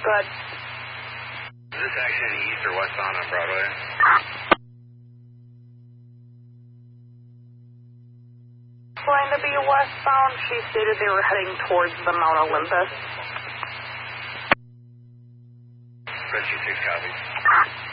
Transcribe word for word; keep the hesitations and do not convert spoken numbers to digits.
Good. Is this actually east or westbound on Broadway? Going to be westbound. She stated they were heading towards the Mount Olympus. Frenchie six copies.